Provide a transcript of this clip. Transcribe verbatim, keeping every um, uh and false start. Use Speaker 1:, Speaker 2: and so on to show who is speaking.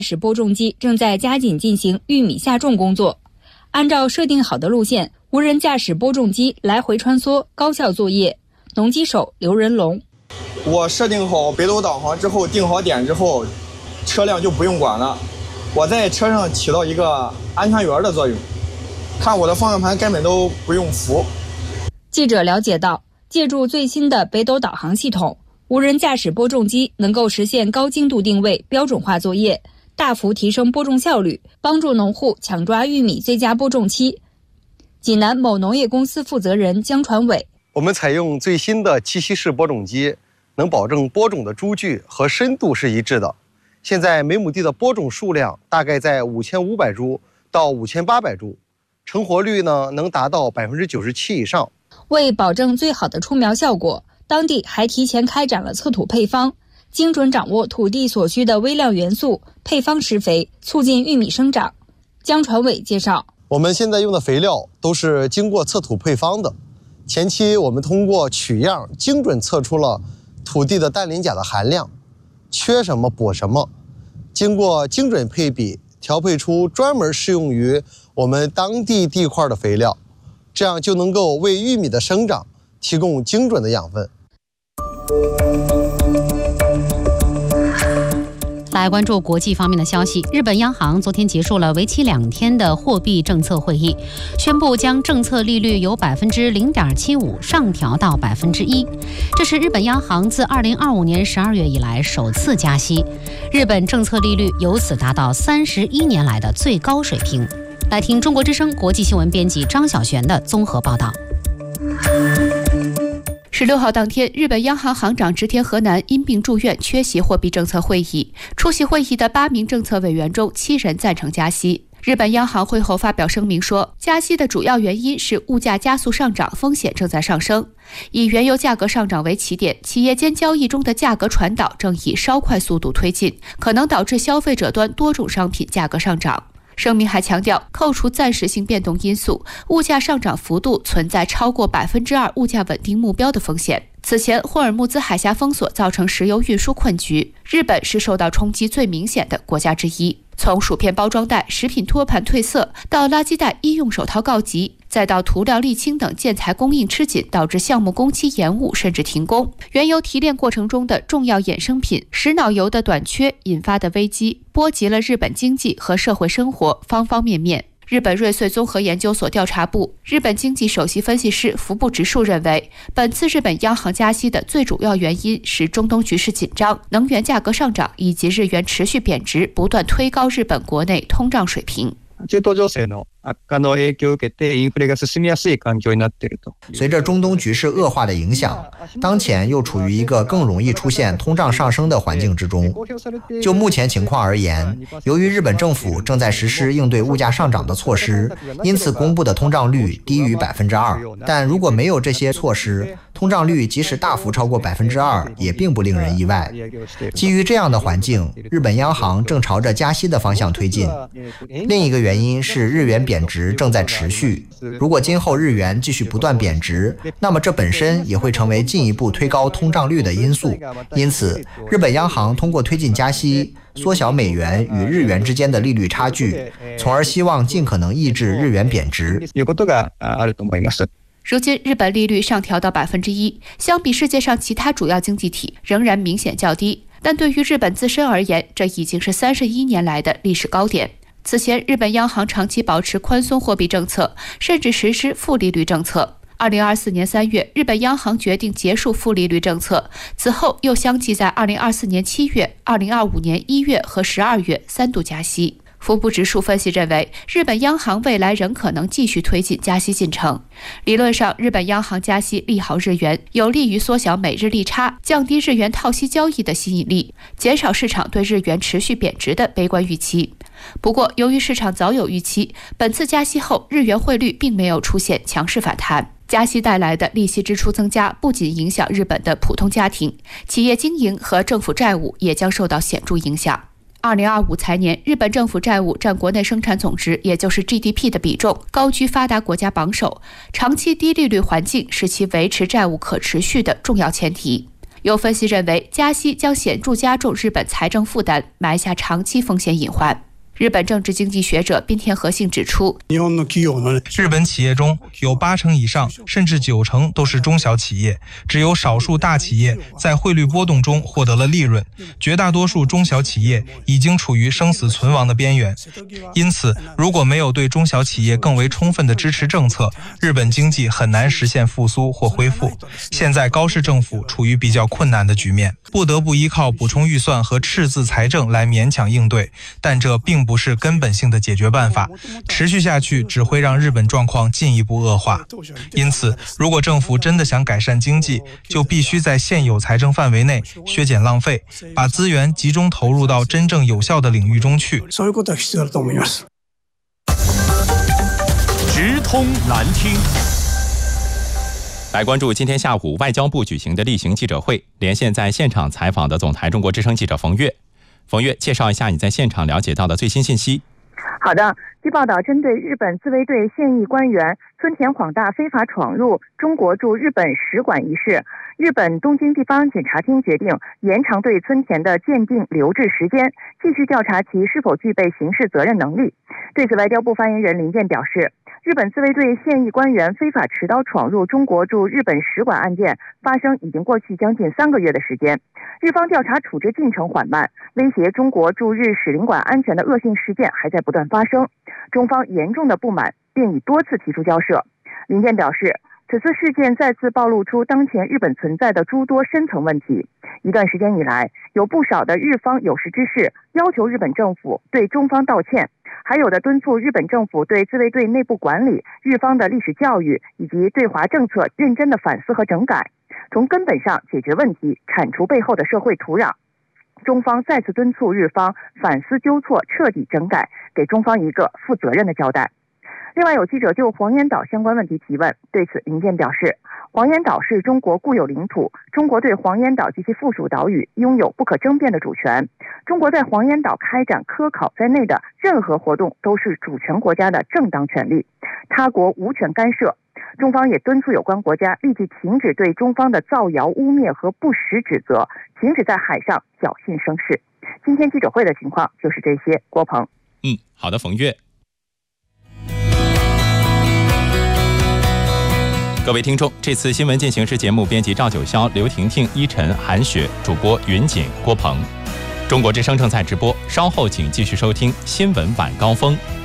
Speaker 1: 驶播种机正在加紧进行玉米下种工作。按照设定好的路线，无人驾驶播种机来回穿梭，高效作业。农机手刘仁龙：
Speaker 2: 我设定好北斗导航之后，定好点之后，车辆就不用管了。我在车上起到一个安全员的作用，看我的方向盘根本都不用扶。
Speaker 1: 记者了解到，借助最新的北斗导航系统，无人驾驶播种机能够实现高精度定位、标准化作业，大幅提升播种效率，帮助农户抢抓玉米最佳播种期。济南某农业公司负责人江传伟：
Speaker 3: 我们采用最新的气息式播种机，能保证播种的株距和深度是一致的。现在每亩地的播种数量大概在五千五百株到五千八百株，成活率呢能达到百分之九十七以上。
Speaker 1: 为保证最好的出苗效果，当地还提前开展了测土配方，精准掌握土地所需的微量元素，配方施肥，促进玉米生长。江传伟介绍，
Speaker 3: 我们现在用的肥料都是经过测土配方的。前期我们通过取样精准测出了土地的氮磷钾的含量，缺什么补什么，经过精准配比，调配出专门适用于我们当地地块的肥料，这样就能够为玉米的生长提供精准的养分。
Speaker 4: 来关注国际方面的消息，日本央行昨天结束了为期两天的货币政策会议，宣布将政策利率由百分之零点七五上调到百分之一，这是日本央行自二零二五年十二月以来首次加息，日本政策利率由此达到三十一年来的最高水平。来听中国之声国际新闻编辑张晓璇的综合报道。
Speaker 5: 十六号当天，日本央行行长植田和男因病住院，缺席货币政策会议。出席会议的八名政策委员中，七人赞成加息。日本央行会后发表声明说，加息的主要原因是物价加速上涨，风险正在上升。以原油价格上涨为起点，企业间交易中的价格传导正以稍快速度推进，可能导致消费者端多种商品价格上涨。声明还强调，扣除暂时性变动因素，物价上涨幅度存在超过百分之二物价稳定目标的风险。此前，霍尔木兹海峡封锁造成石油运输困局，日本是受到冲击最明显的国家之一。从薯片包装袋、食品托盘褪色，到垃圾袋医用手套告急，再到涂料、沥青等建材供应吃紧，导致项目工期延误甚至停工。原油提炼过程中的重要衍生品石脑油的短缺引发的危机，波及了日本经济和社会生活方方面面。日本瑞穗综合研究所调查部日本经济首席分析师服部直树认为，本次日本央行加息的最主要原因是中东局势紧張、能源价格上涨以及日元持续贬值，不断推高日本国内通胀水平。
Speaker 6: 中東情勢の悪化の影響を受けてインフレが進みやすい環境になっていると。
Speaker 7: 随着中东局势恶化的影响，当前又处于一个更容易出现通胀上升的环境之中。就目前情况而言，由于日本政府正在实施应对物价上涨的措施，因此公布的通胀率低于百分之二。但如果没有这些措施，通胀率即使大幅超过百分之二，也并不令人意外。基于这样的环境，日本央行正朝着加息的方向推进。另一个原因是日元贬值正在持续，如果今后日元继续不断贬值，那么这本身也会成为进一步推高通胀率的因素。因此，日本央行通过推进加息，缩小美元与日元之间的利率差距，从而希望尽可能抑制日元贬值。
Speaker 5: 如今日本利率上调到百分之一，相比世界上其他主要经济体仍然明显较低，但对于日本自身而言，这已经是三十一年来的历史高点。此前，日本央行长期保持宽松货币政策，甚至实施负利率政策。二零二四年三月，日本央行决定结束负利率政策，此后又相继在二零二四年七月、二零二五年一月和十二月三度加息。服部直树分析认为，日本央行未来仍可能继续推进加息进程。理论上，日本央行加息利好日元，有利于缩小美日利差，降低日元套息交易的吸引力，减少市场对日元持续贬值的悲观预期。不过，由于市场早有预期，本次加息后日元汇率并没有出现强势反弹。加息带来的利息支出增加，不仅影响日本的普通家庭，企业经营和政府债务也将受到显著影响。二零二五财年，日本政府债务占国内生产总值，也就是 G D P 的比重，高居发达国家榜首。长期低利率环境是其维持债务可持续的重要前提。 有分析认为，加息将显著加重日本财政负担，埋下长期风险隐患。日本政治经济学者滨田和信指出，
Speaker 8: 日本企业中有八成以上甚至九成都是中小企业，只有少数大企业在汇率波动中获得了利润，绝大多数中小企业已经处于生死存亡的边缘。因此，如果没有对中小企业更为充分的支持政策，日本经济很难实现复苏或恢复。现在高市政府处于比较困难的局面，不得不依靠补充预算和赤字财政来勉强应对，但这并不是根本性的解决办法，持续下去只会让日本状况进一步恶化。因此，如果政府真的想改善经济，就必须在现有财政范围内削减浪费，把资源集中投入到真正有效的领域中去。
Speaker 9: 直通难听。来关注今天下午外交部举行的例行记者会，连线在现场采访的总台中国之声记者冯月。冯月，介绍一下你在现场了解到的最新信息。
Speaker 10: 好的，据报道，针对日本自卫队现役官员村田晃大非法闯入中国驻日本使馆一事，日本东京地方检察厅决定延长对村田的鉴定留置时间，继续调查其是否具备刑事责任能力。对此，外交部发言人林健表示，日本自卫队现役官员非法持刀闯入中国驻日本使馆案件发生已经过去将近三个月的时间，日方调查处置进程缓慢，威胁中国驻日使领馆安全的恶性事件还在不断发生，中方严重的不满，并已多次提出交涉。林健表示，此次事件再次暴露出当前日本存在的诸多深层问题。一段时间以来，有不少的日方有识之士要求日本政府对中方道歉，还有的敦促日本政府对自卫队内部管理、日方的历史教育以及对华政策认真的反思和整改，从根本上解决问题，铲除背后的社会土壤。中方再次敦促日方反思纠错，彻底整改，给中方一个负责任的交代。另外，有记者就黄岩岛相关问题提问，对此林健表示，黄岩岛是中国固有领土，中国对黄岩岛及其附属岛屿拥有不可争辩的主权，中国在黄岩岛开展科考在内的任何活动都是主权国家的正当权利，他国无权干涉。中方也敦促有关国家立即停止对中方的造谣污蔑和不实指责，停止在海上侥幸生事。今天记者会的情况就是这些。郭鹏，
Speaker 9: 嗯，好的，冯月。各位听众，这次新闻进行时节目编辑赵九霄、刘婷婷、依晨、韩雪，主播云锦、郭鹏。中国之声正在直播，稍后请继续收听新闻晚高峰。